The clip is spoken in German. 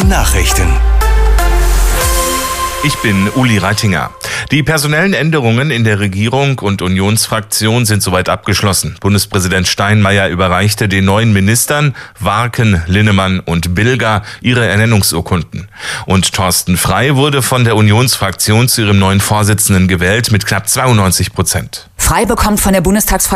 Nachrichten. Ich bin Uli Reitinger. Die personellen Änderungen in der Regierung und Unionsfraktion sind soweit abgeschlossen. Bundespräsident Steinmeier überreichte den neuen Ministern Warken, Linnemann und Bilger ihre Ernennungsurkunden. Und Thorsten Frey wurde von der Unionsfraktion zu ihrem neuen Vorsitzenden gewählt mit knapp 92%. Frey bekommt von der Bundestagsfraktion